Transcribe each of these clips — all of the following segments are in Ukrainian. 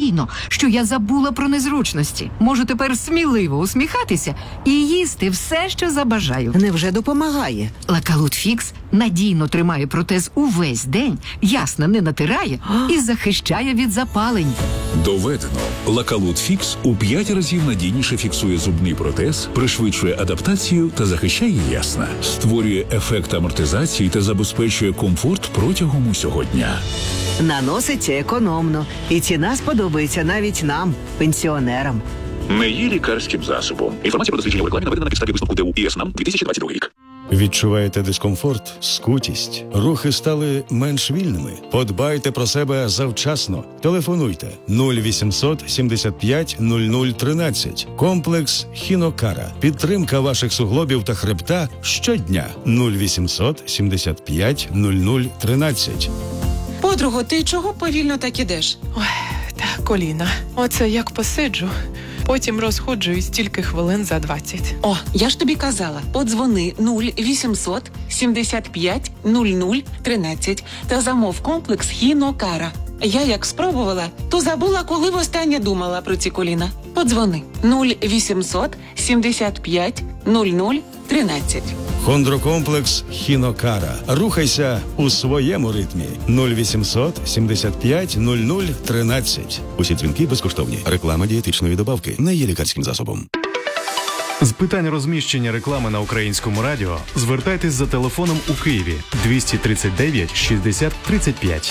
постійно, що я забула про незручності. Можу тепер сміливо усміхатися і їсти все, що забажаю. Невже допомагає? Лакалут Фікс надійно тримає протез увесь день, ясно не натирає і захищає від запалень. Доведено. Лакалут Фікс у 5 разів надійніше фіксує зубний протез, пришвидшує адаптацію та захищає ясна. Створює ефект амортизації та забезпечує комфорт протягом усього дня. Наноситься економно. І ціна сподобається навіть нам, пенсіонерам. Не є лікарським засобом. Інформація про дослідження в рекламі наведена на підставі висновку ТУ ІСНАМ 2022 рік. Відчуваєте дискомфорт, скутість? Рухи стали менш вільними? Подбайте про себе завчасно. Телефонуйте 0800 75 00 13. Комплекс Хінокара. Підтримка ваших суглобів та хребта щодня. 0800 75 00 13. Подруго, ти чого повільно так ідеш? Ой, та коліна. Оце як посиджу. Потім розходжуюсь тільки хвилин за 20. О, я ж тобі казала, подзвони 0800 75 00 13 та замов комплекс Хінокара. Я як спробувала, то забула, коли востаннє думала про ці коліна. Подзвони 0800 75 00 13. Хондрокомплекс Хінокара. Рухайся у своєму ритмі. 0800 75 00 13. Усі дзвінки безкоштовні. Реклама дієтичної добавки не є лікарським засобом. З питань розміщення реклами на Українському радіо звертайтесь за телефоном у Києві 239 60 35.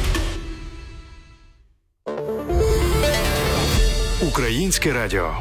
Українське радіо.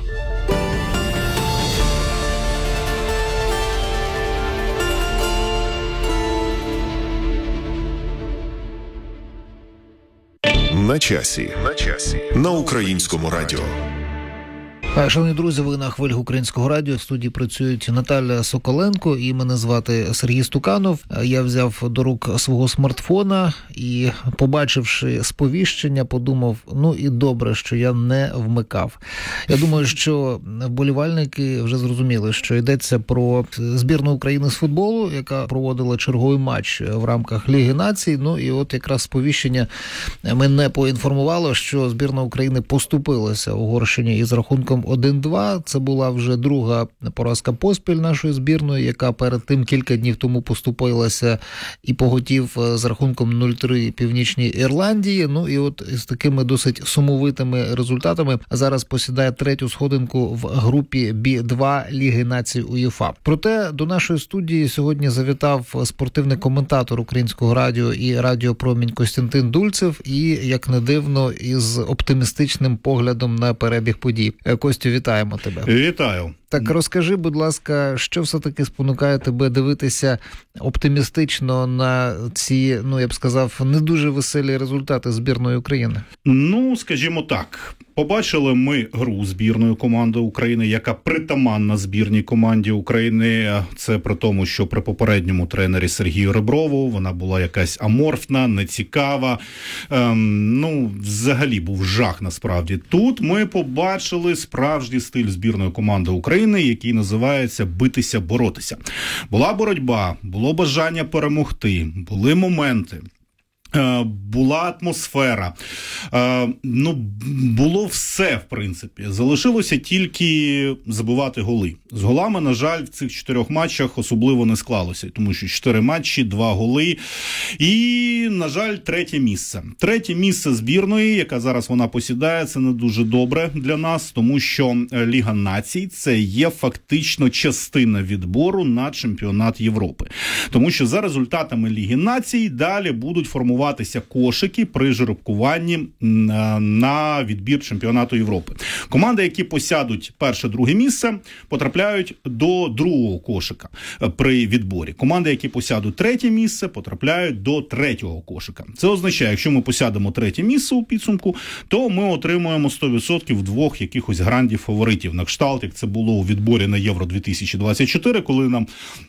На часі. На Українському радіо. Шановні друзі, ви на хвилях Українського радіо. В студії працюють Наталя Соколенко і мене звати Сергій Стуканов. Я взяв до рук свого смартфона і, побачивши сповіщення, подумав, ну і добре, що я не вмикав. Я думаю, що вболівальники вже зрозуміли, що йдеться про збірну України з футболу, яка проводила черговий матч в рамках Ліги Націй. Ну і от якраз сповіщення мене поінформувало, що збірна України поступилася Угорщині із рахунком 1-2. Це була вже друга поразка поспіль нашої збірної, яка перед тим кілька днів тому поступилася і поготів з рахунком 0-3 Північній Ірландії. Ну і от з такими досить сумовитими результатами зараз посідає третю сходинку в групі Б2 Ліги Націй УЄФА. Проте до нашої студії сьогодні завітав спортивний коментатор Українського радіо і Радіо Промінь Костянтин Дульцев і, як не дивно, із оптимістичним поглядом на перебіг подій. Костю, вітаємо тебе. Вітаю. Так, розкажи, будь ласка, що все-таки спонукає тебе дивитися оптимістично на ці, ну, я б сказав, не дуже веселі результати збірної України? Ну, скажімо так, побачили ми гру збірної команди України, яка притаманна збірній команді України. Це при тому, що при попередньому тренері Сергію Реброву вона була якась аморфна, нецікава. Ну, взагалі був жах насправді. Тут ми побачили справжній стиль збірної команди України, який називається «битися, боротися». Була боротьба, було бажання перемогти, були моменти. Була атмосфера, ну, було все, в принципі. Залишилося тільки забивати голи. З голами, на жаль, в цих 4 матчах особливо не склалося, тому що 4 матчі, 2 голи і, на жаль, 3 місце. 3 місце збірної, яка зараз вона посідає, це не дуже добре для нас, тому що Ліга Націй – це є фактично частина відбору на чемпіонат Європи. Тому що за результатами Ліги Націй далі будуть формуватися кошики при жеребкуванні на відбір чемпіонату Європи. Команди, які посядуть перше-друге місце, потрапляють до другого кошика при відборі. Команди, які посядуть 3 місце, потрапляють до 3-го кошика. Це означає, якщо ми посядемо 3 місце у підсумку, то ми отримуємо 100% 2 якихось грандів фаворитів. На кшталт, як це було у відборі на Євро 2024, коли нам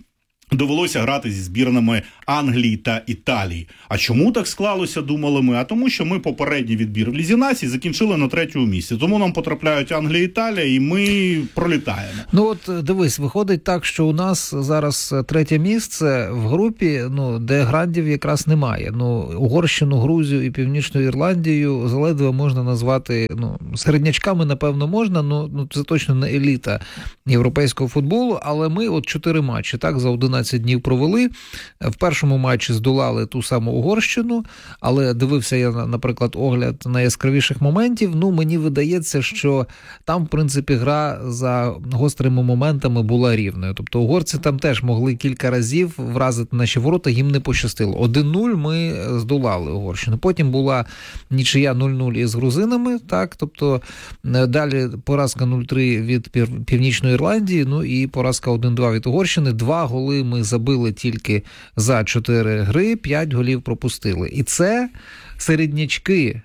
довелося грати зі збірними Англії та Італії. А чому так склалося, думали ми? А тому, що ми попередній відбір в Лізі націй закінчили на 3-му місці. Тому нам потрапляють Англія і Італія, і ми пролітаємо. Ну от дивись, виходить так, що у нас зараз 3-те місце в групі, де грандів якраз немає. Угорщину, Грузію і Північну Ірландію заледве можна назвати, середнячками, напевно, можна, це точно не еліта європейського футболу, але ми от 4 матчі, так, за 11 днів провели. В першому матчі здолали ту саму Угорщину, але дивився я, наприклад, огляд найяскравіших моментів. Мені видається, що там, в принципі, гра за гострими моментами була рівною. Тобто угорці там теж могли кілька разів вразити наші ворота, їм не пощастило. 1-0 ми здолали Угорщину. Потім була нічия 0-0 із грузинами, так, тобто далі поразка 0-3 від Північної Ірландії, і поразка 1-2 від Угорщини. 2 голи ми забили тільки за 4 гри, 5 голів пропустили. І це середнячки.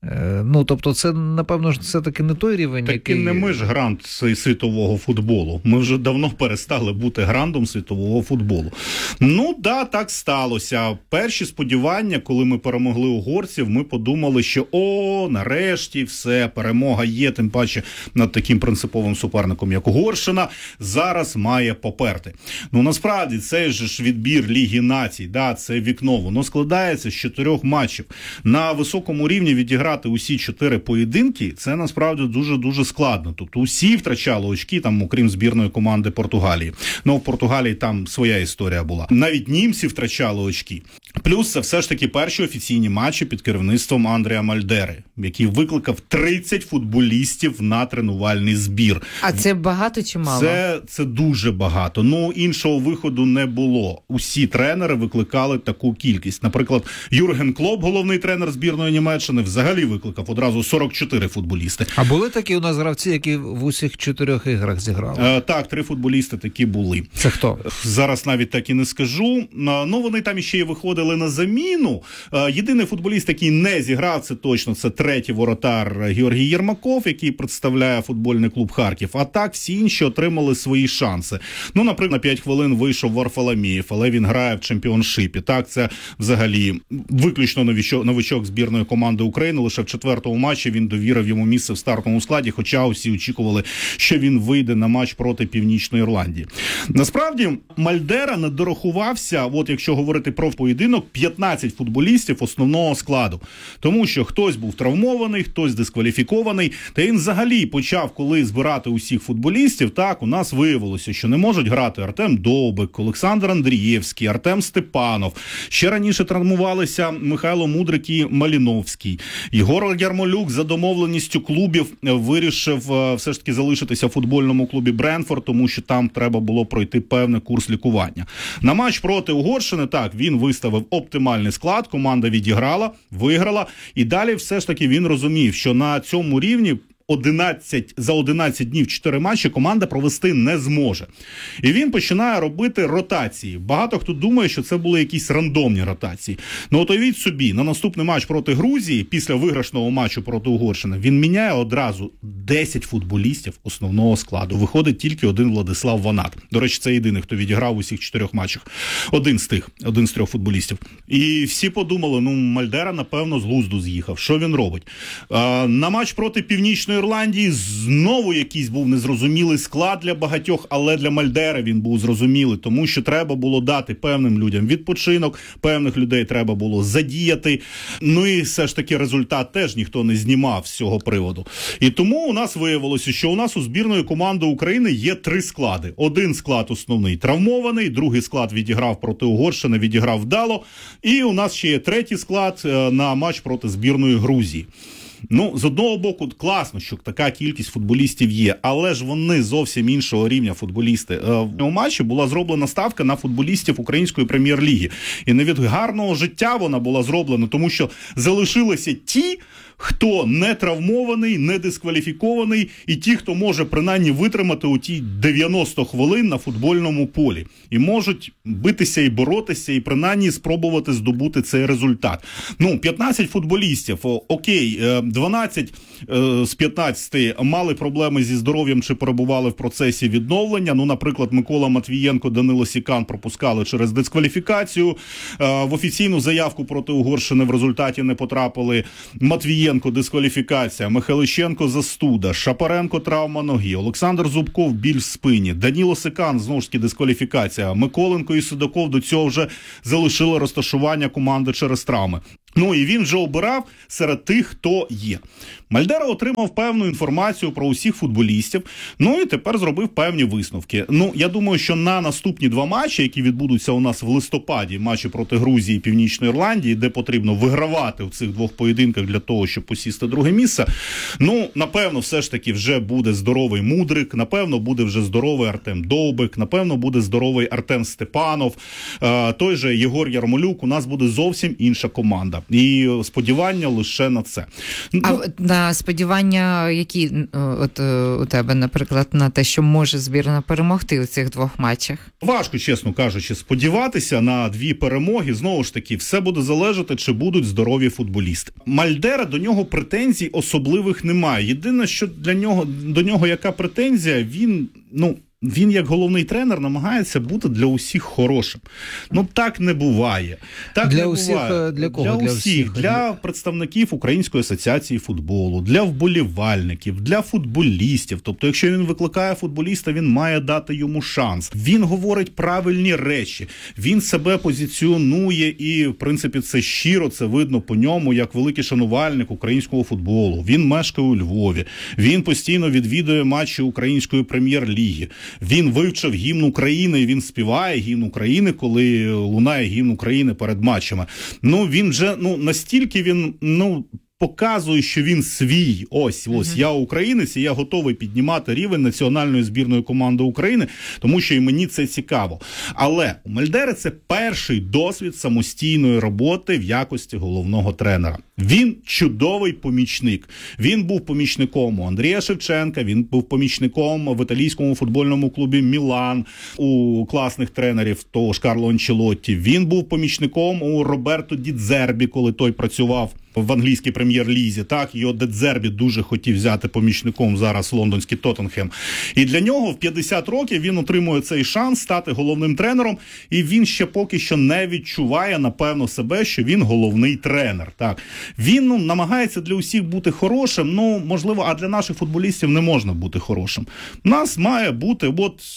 Тобто це, напевно, все-таки не той рівень, який... не ми ж грант світового футболу. Ми вже давно перестали бути грандом світового футболу. Так сталося. Перші сподівання, коли ми перемогли угорців, ми подумали, що нарешті все, перемога є, тим паче над таким принциповим суперником, як Угорщина, зараз має поперти. Насправді, цей же ж відбір Ліги націй, це вікно, воно складається з 4 матчів. На високому рівні відіграти усі 4 поєдинки, це насправді дуже-дуже складно. Тобто усі втрачали очки, там, окрім збірної команди Португалії. В Португалії там своя історія була. Навіть німці втрачали очки. Плюс це все ж таки перші офіційні матчі під керівництвом Андрія Мальдери, який викликав 30 футболістів на тренувальний збір. А це багато чи мало? Це дуже багато. Іншого виходу не було. Усі тренери викликали таку кількість. Наприклад, Юрген Клоп, головний тренер збірної Німеччини, взагалі викликав одразу 44 футболісти. А були такі у нас гравці, які в усіх 4 іграх зіграли? Так, 3 футболісти такі були. Це хто? Зараз навіть так і не скажу. Вони там іще й виходили на заміну. Єдиний футболіст, який не зіграв, це точно, це 3-й воротар Георгій Єрмаков, який представляє футбольний клуб Харків. А так всі інші отримали свої шанси. Наприклад, на 5 хвилин вийшов Варфоломєєв, але він грає в чемпіоншипі. Так, це взагалі виключно новичок збірної команди України. Лише в 4-му матчі він довірив йому місце в стартовому складі, хоча усі очікували, що він вийде на матч проти Північної Ірландії. Насправді, Мальдера не дорахувався, якщо говорити про поєдинок, 15 футболістів основного складу. Тому що хтось був травмований, хтось дискваліфікований, та він взагалі почав, коли збирати усіх футболістів, так, у нас виявилося, що не можуть грати Артем Довбик, Олександр Андрієвський, Артем Степанов. Ще раніше травмувалися Михайло Мудрик і Маліновський. Єгор Ярмолюк за домовленістю клубів вирішив все ж таки залишитися в футбольному клубі Брентфорд, тому що там треба було пройти певний курс лікування. На матч проти Угорщини, так, він виставив оптимальний склад, команда відіграла, виграла, і далі все ж таки він розумів, що на цьому рівні за 11 днів 4 матчі команда провести не зможе. І він починає робити ротації. Багато хто думає, що це були якісь рандомні ротації. Уявіть собі, на наступний матч проти Грузії, після виграшного матчу проти Угорщини, він міняє одразу 10 футболістів основного складу. Виходить тільки один Владислав Ванат. До речі, це єдиний, хто відіграв у всіх 4 матчах. Один з 3 футболістів. І всі подумали, Мальдера, напевно, з глузду з'їхав. Що він робить? На матч проти Північної Ірландії знову якийсь був незрозумілий склад для багатьох, але для Мальдери він був зрозумілий, тому що треба було дати певним людям відпочинок, певних людей треба було задіяти. І все ж таки результат теж ніхто не знімав з цього приводу. І тому у нас виявилося, що у нас у збірної команди України є 3 склади. Один склад основний травмований, другий склад відіграв проти Угорщини, відіграв вдало, і у нас ще є 3-й склад на матч проти збірної Грузії. З одного боку, класно, що така кількість футболістів є, але ж вони зовсім іншого рівня футболісти. У матчі була зроблена ставка на футболістів Української прем'єр-ліги. І не від гарного життя вона була зроблена, тому що залишилися ті хто не травмований, не дискваліфікований, і ті, хто може принаймні витримати у ті 90 хвилин на футбольному полі. І можуть битися і боротися, і принаймні спробувати здобути цей результат. 15 футболістів, окей, 12 з 15 мали проблеми зі здоров'ям чи перебували в процесі відновлення. Наприклад, Микола Матвієнко, Данило Сікан пропускали через дискваліфікацію. В офіційну заявку проти Угорщини в результаті не потрапили. Матвієнко – дискваліфікація, Михайличенко – застуда, Шапаренко – травма ноги, Олександр Зубков – біль в спині, Данило Сікан – знову ж таки дискваліфікація, Миколенко і Судаков до цього вже залишили розташування команди через травми. І він вже обирав серед тих, хто є. Мальдера отримав певну інформацію про усіх футболістів, і тепер зробив певні висновки. Я думаю, що на наступні 2 матчі, які відбудуться у нас в листопаді, матчі проти Грузії і Північної Ірландії, де потрібно вигравати в цих 2 поєдинках для того, щоб посісти 2 місце, напевно, все ж таки вже буде здоровий Мудрик, напевно, буде вже здоровий Артем Довбик, напевно, буде здоровий Артем Степанов, той же Єгор Ярмолюк, у нас буде зовсім інша команда. І сподівання лише на це. На сподівання, які у тебе, наприклад, на те, що може збірна перемогти у цих 2 матчах? Важко, чесно кажучи, сподіватися на 2 перемоги. Знову ж таки, все буде залежати, чи будуть здорові футболісти. Мальдера, до нього претензій особливих немає. Єдине, що до нього яка претензія, він як головний тренер намагається бути для усіх хорошим. Так не буває. Так для не усіх, буває. Для кого? Для усіх. Для представників Української асоціації футболу, для вболівальників, для футболістів. Тобто, якщо він викликає футболіста, він має дати йому шанс. Він говорить правильні речі. Він себе позиціонує і, в принципі, це щиро, це видно по ньому, як великий шанувальник українського футболу. Він мешкає у Львові. Він постійно відвідує матчі Української прем'єр-ліги. Він вивчив гімн України, і він співає гімн України, коли лунає гімн України перед матчами. Він вже, настільки він, показує, що він свій. Ось, я українець, і я готовий піднімати рівень національної збірної команди України, тому що і мені це цікаво. Але у Мальдери це перший досвід самостійної роботи в якості головного тренера. Він чудовий помічник. Він був помічником у Андрія Шевченка, він був помічником в італійському футбольному клубі «Мілан», у класних тренерів того ж Карло Анчелотті. Він був помічником у Роберто Ді Дзербі, коли той працював в англійській прем'єр-лізі. Так, його Ді Дзербі дуже хотів взяти помічником зараз лондонський Тоттенхем. І для нього в 50 років він отримує цей шанс стати головним тренером, і він ще поки що не відчуває, напевно, себе, що він головний тренер. Так. Він намагається для усіх бути хорошим, можливо, а для наших футболістів не можна бути хорошим. У нас має бути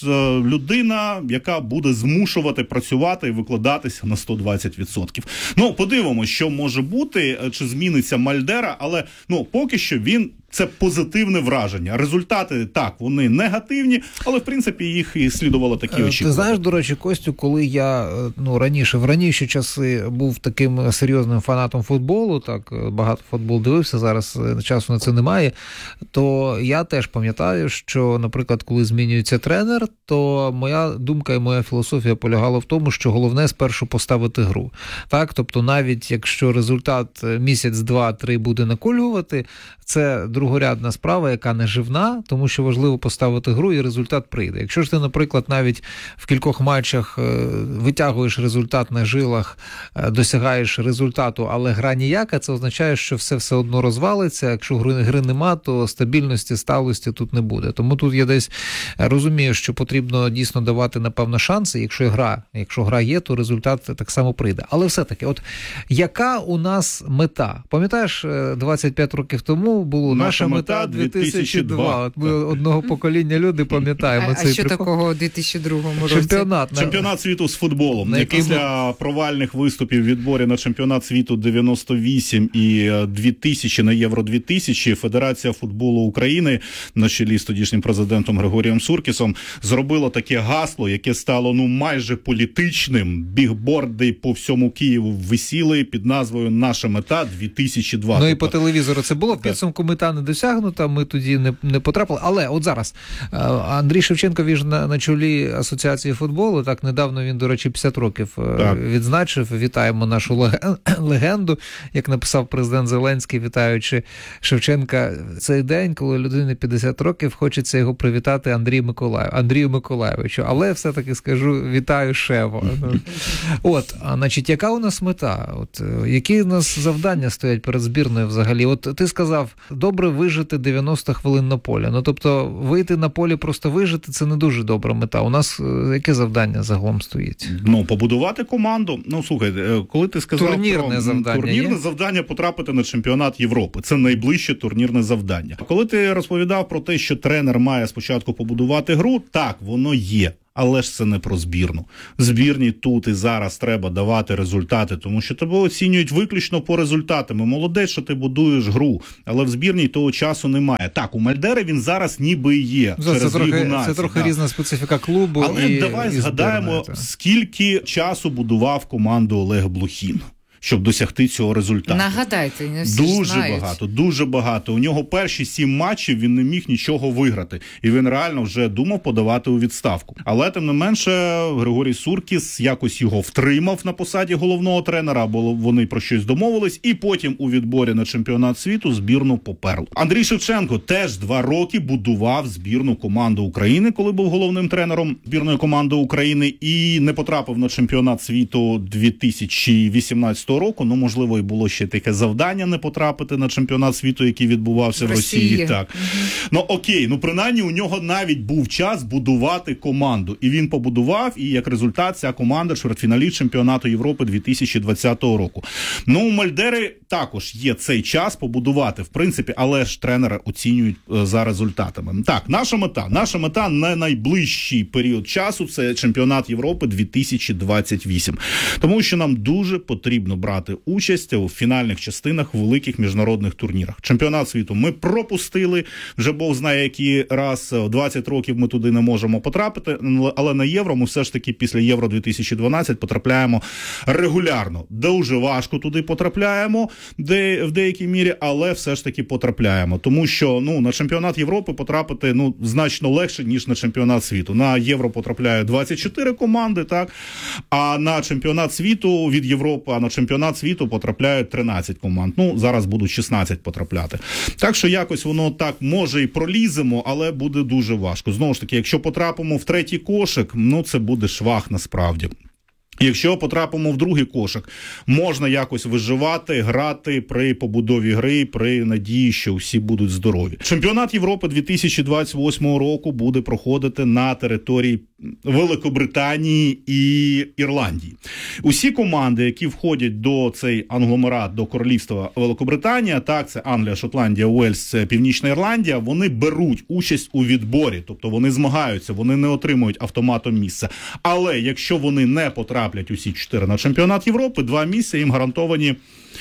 людина, яка буде змушувати працювати і викладатися на 120%. Подивимося, що може бути, чи зміниться Мальдера, але поки що це позитивне враження. Результати, так, вони негативні, але, в принципі, їх і слідувало такі очікувати. Ти знаєш, до речі, Костю, коли я в раніші часи був таким серйозним фанатом футболу, так, багато футбол дивився, зараз часу на це немає, то я теж пам'ятаю, що, наприклад, коли змінюється тренер, то моя думка і моя філософія полягала в тому, що головне спершу поставити гру. Так, тобто навіть якщо результат місяць, 2-3 буде наколювати, це другорядна справа, яка не живна, тому що важливо поставити гру і результат прийде. Якщо ж ти, наприклад, навіть в кількох матчах витягуєш результат на жилах, досягаєш результату, але гра ніяка, це означає, що все одно розвалиться. Якщо гри нема, то стабільності, сталості тут не буде. Тому тут я десь розумію, що потрібно дійсно давати, напевно, шанси. Якщо гра є, то результат так само прийде. Але все-таки, яка у нас мета? Пам'ятаєш, 25 років тому було наша мета 2002. Ми одного покоління люди пам'ятаємо цей що такого у 2002 році? Чемпіонат світу з футболом. Після провальних виступів в відборі на чемпіонат світу 98 і 2000 на Євро 2000 Федерація футболу України на чолі з тодішнім президентом Григорієм Суркісом зробила таке гасло, яке стало майже політичним. Бігборди по всьому Києву висіли під назвою «Наша мета 2002». І по телевізору це було в підсумку мета не досягнута, ми тоді не потрапили. Але от зараз Андрій Шевченко, він ж на чолі Асоціації футболу, так, недавно він, до речі, 50 років відзначив. Вітаємо нашу легенду, як написав президент Зеленський, вітаючи Шевченка. Цей день, коли людині 50 років, хочеться його привітати Андрію Миколайовичу. Але все-таки скажу, вітаю Шево. От, значить, яка у нас мета? От, які у нас завдання стоять перед збірною взагалі? От ти сказав, добре вижити 90 хвилин на полі. Ну, тобто, вийти на полі просто вижити – це не дуже добра мета. У нас яке завдання загалом стоїть? Ну, побудувати команду. Ну, слухай, коли ти сказав турнірне завдання потрапити на чемпіонат Європи. Це найближче турнірне завдання. Коли ти розповідав про те, що тренер має спочатку побудувати гру, так, воно є. Але ж це не про збірну. Збірні тут і зараз треба давати результати, тому що тебе оцінюють виключно по результатам. Молодець, що ти будуєш гру, але в збірній того часу немає. Так, у Мальдери він зараз ніби і є. Це трохи різна специфіка клубу. Але давай згадаємо, скільки часу будував команду Олег Блохін, щоб досягти цього результату. Нагадайте, не всі Дуже багато. У нього перші 7 матчів він не міг нічого виграти. І він реально вже думав подавати у відставку. Але, тим не менше, Григорій Суркіс якось його втримав на посаді головного тренера, бо вони про щось домовились, і потім у відборі на чемпіонат світу збірну поперли. Андрій Шевченко теж 2 роки будував збірну команду України, коли був головним тренером збірної команди України, і не потрапив на чемпіонат світу 2018 року, ну, можливо, і було ще таке завдання не потрапити на чемпіонат світу, який відбувався в Росії. Так. Ну, окей, ну, принаймні, у нього навіть був час будувати команду. І він побудував, і як результат ця команда чвертьфіналіст чемпіонату Європи 2020 року. Ну, у Мальдери також є цей час побудувати, в принципі, але ж тренера оцінюють за результатами. Так, наша мета на найближчий період часу – це чемпіонат Європи 2028. Тому що нам дуже потрібно брати участь у фінальних частинах великих міжнародних турнірах. Чемпіонат світу ми пропустили, вже Бог знає який раз, 20 років ми туди не можемо потрапити, але на Євро ми все ж таки після Євро 2012 потрапляємо регулярно. Дуже важко туди потрапляємо в деякій мірі, але все ж таки потрапляємо. Тому що на чемпіонат Європи потрапити значно легше, ніж на чемпіонат світу. На Євро потрапляють 24 команди, так? А на чемпіонат світу від Європи, на чемпіонат світу потрапляють 13 команд. Зараз будуть 16 потрапляти. Так що якось воно так, може і проліземо, але буде дуже важко. Знову ж таки, якщо потрапимо в третій кошик, це буде швах насправді. Якщо потрапимо в другий кошик, можна якось виживати, грати при побудові гри, при надії, що всі будуть здорові. Чемпіонат Європи 2028 року буде проходити на території Великобританії і Ірландії. Усі команди, які входять до цей англомерат, до королівства Великобританія, так, це Англія, Шотландія, Уельс, це Північна Ірландія, вони беруть участь у відборі, тобто вони змагаються, вони не отримують автоматом місця. Але якщо вони не потраплять усі 4 на чемпіонат Європи, 2 місця їм гарантовані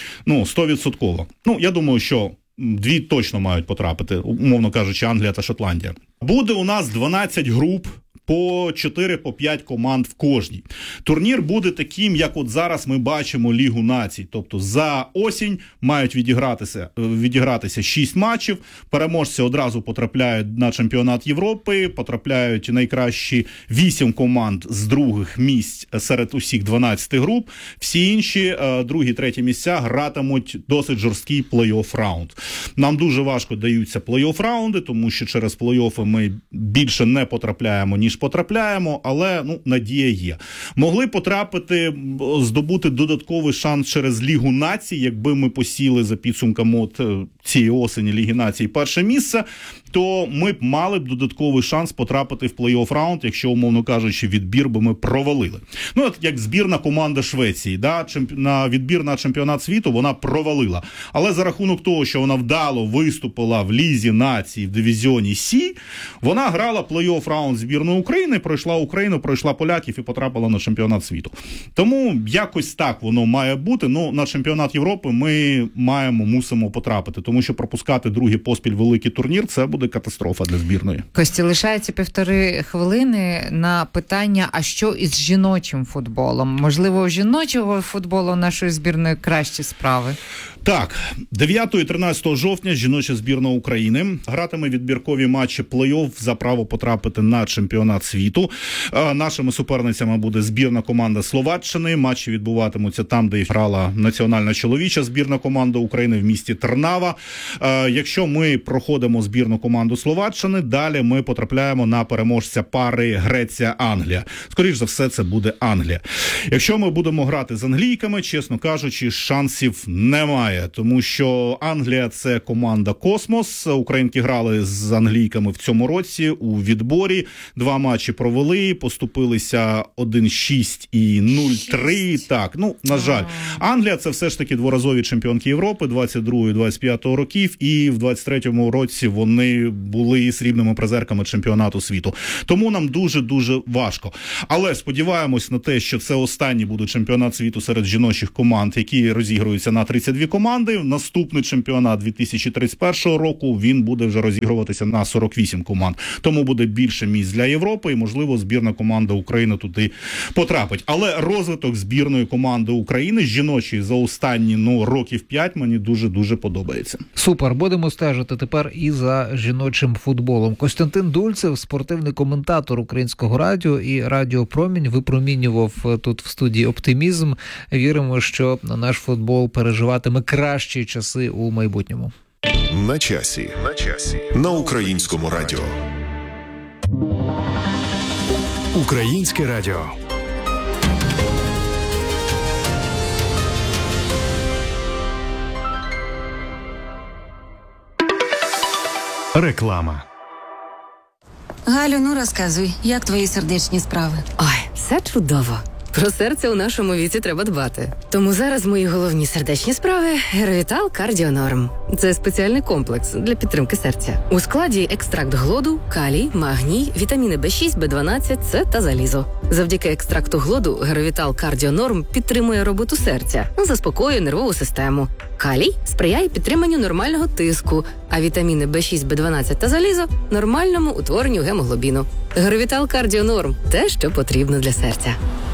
100%. Я думаю, що 2 точно мають потрапити, умовно кажучи, Англія та Шотландія. Буде у нас 12 груп, по 4-5 команд в кожній. Турнір буде таким, як от зараз ми бачимо Лігу націй. Тобто за осінь мають відігратися 6 матчів, переможці одразу потрапляють на чемпіонат Європи, потрапляють найкращі 8 команд з других місць серед усіх 12 груп. Всі інші, другі, треті місця гратимуть досить жорсткий плей-офф раунд. Нам дуже важко даються плей-офф раунди, тому що через плей-оффи ми більше не потрапляємо, ніж потрапляємо, але надія є. Могли потрапити, здобути додатковий шанс через Лігу націй, якби ми посіли за підсумками цієї осені Ліги націй перше місце, то ми б мали додатковий шанс потрапити в плей-офф раунд, якщо, умовно кажучи, відбір би ми провалили. Як збірна команда Швеції, на відбір на чемпіонат світу вона провалила. Але за рахунок того, що вона вдало виступила в Лізі націй в дивізіоні Сі, вона грала плей-офф раунд збірної України, пройшла Україну, пройшла поляків і потрапила на чемпіонат світу. Тому якось так воно має бути. На чемпіонат Європи ми мусимо потрапити, тому що пропускати другий поспіль великий турнір – це буде катастрофа для збірної. Костя, лишається 1,5 хвилини на питання, а що із жіночим футболом? Можливо, у жіночого футболу нашої збірної кращі справи? Так, 9 і 13 жовтня жіноча збірна України гратиме відбіркові матчі плей-офф за право потрапити на чемпіонат світу. Нашими суперницями буде збірна команда Словаччини. Матчі відбуватимуться там, де грала національна чоловіча збірна команда України в місті Трнава. Якщо ми проходимо збірну команду Словаччини, далі ми потрапляємо на переможця пари Греція-Англія. Скоріш за все, це буде Англія. Якщо ми будемо грати з англійками, чесно кажучи, шансів немає. Тому що Англія – це команда «Космос». Українки грали з англійками в цьому році у відборі. 2 матчі провели, поступилися 1-6 і 0-3. Так, на жаль. Англія – це все ж таки дворазові чемпіонки Європи 22-25 років. І в 23-му році вони були срібними призерками чемпіонату світу. Тому нам дуже-дуже важко. Але сподіваємось на те, що це останній буде чемпіонат світу серед жіночих команд, які розігруються на 32 команди. Наступний чемпіонат 2031 року, він буде вже розігруватися на 48 команд. Тому буде більше місць для Європи і, можливо, збірна команда України туди потрапить. Але розвиток збірної команди України, жіночої, за останні років 5 мені дуже-дуже подобається. Супер, будемо стежити тепер і за жіночим футболом. Костянтин Дульцев, спортивний коментатор Українського радіо і Радіо Промінь, випромінював тут в студії оптимізм. Віримо, що наш футбол переживатиме кращі часи у майбутньому. На часі. На Українському радіо. Українське радіо. Реклама. Галю, розказуй, як твої сердечні справи? Ой, все чудово. Про серце у нашому віці треба дбати. Тому зараз мої головні сердечні справи – Геровітал Кардіонорм. Це спеціальний комплекс для підтримки серця. У складі екстракт глоду, калій, магній, вітаміни B6, B12, С та залізо. Завдяки екстракту глоду Геровітал Кардіонорм підтримує роботу серця, заспокоює нервову систему. Калій сприяє підтриманню нормального тиску, а вітаміни B6, B12 та залізо – нормальному утворенню гемоглобіну. Геровітал Кардіонорм – те, що потрібно для серця.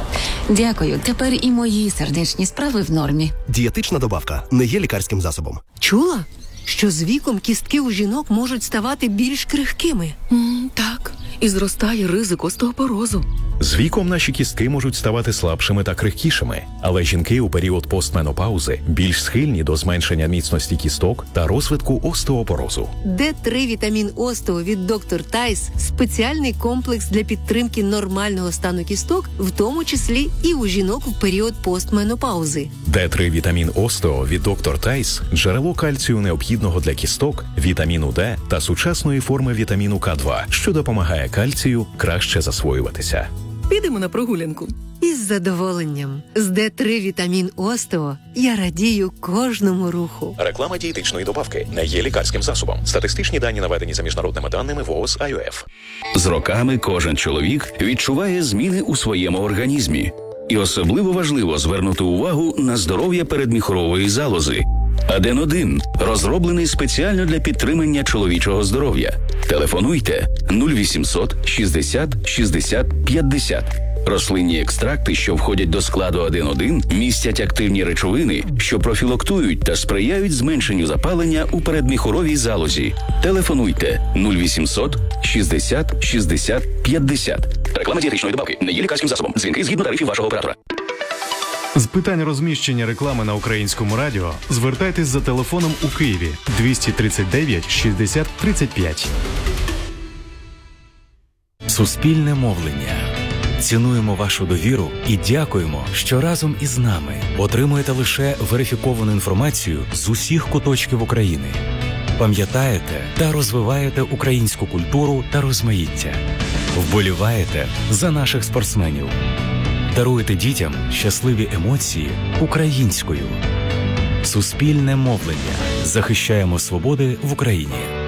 Дякую. Тепер і мої сердечні справи в нормі. Дієтична добавка не є лікарським засобом. Чула, що з віком кістки у жінок можуть ставати більш крихкими? Так, і зростає ризик остеопорозу. З віком наші кістки можуть ставати слабшими та крихкішими, але жінки у період постменопаузи більш схильні до зменшення міцності кісток та розвитку остеопорозу. Д3 вітамін остео від доктор Тайс – спеціальний комплекс для підтримки нормального стану кісток, в тому числі і у жінок в період постменопаузи. Д3 вітамін остео від доктор Тайс – джерело кальцію необхідного для кісток, вітаміну Д та сучасної форми вітаміну К2, що допомагає кальцію краще засвоюватися. Підемо на прогулянку. Із задоволенням. З Д3 вітамін остео я радію кожному руху. Реклама дієтичної добавки не є лікарським засобом. Статистичні дані наведені за міжнародними даними ВООЗ АЮФ. З роками кожен чоловік відчуває зміни у своєму організмі. І особливо важливо звернути увагу на здоров'я передміхорової залози. Аден-1 розроблений спеціально для підтримання чоловічого здоров'я. Телефонуйте 0800 60 60 50. Рослинні екстракти, що входять до складу Аден-1, містять активні речовини, що профілактують та сприяють зменшенню запалення у передміхоровій залозі. Телефонуйте 0800 60 60 50. Реклама дієтичної добавки не є лікарським засобом. Дзвінки згідно тарифів вашого оператора. З питань розміщення реклами на Українському радіо звертайтесь за телефоном у Києві 239 60 35. Суспільне мовлення. Цінуємо вашу довіру і дякуємо, що разом із нами отримуєте лише верифіковану інформацію з усіх куточків України. Пам'ятаєте та розвиваєте українську культуру та розмаїття. Вболіваєте за наших спортсменів. Даруєте дітям щасливі емоції українською. Суспільне мовлення. Захищаємо свободи в Україні.